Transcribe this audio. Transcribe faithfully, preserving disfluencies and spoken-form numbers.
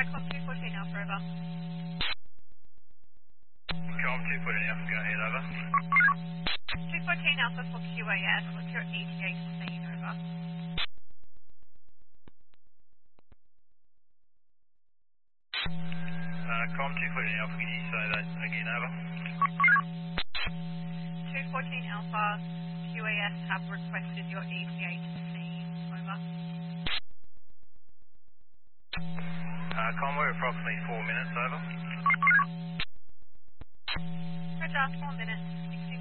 com two fourteen Alpha, over. Com two fourteen Alpha, go ahead, over. two fourteen Alpha for Q A S, what's your E T A to scene, over? Uh, Com two fourteen Alpha, can you say that again, over? two fourteen Alpha, Q A S have requested your E T A to scene, over. Uh, Com, we're approximately four minutes, over. Roger, four minutes.